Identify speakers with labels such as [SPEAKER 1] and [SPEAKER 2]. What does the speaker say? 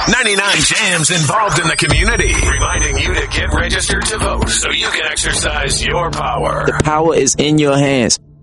[SPEAKER 1] 99 Jams involved in the community, reminding you to get registered to vote so you can exercise your power.
[SPEAKER 2] The power is in your hands.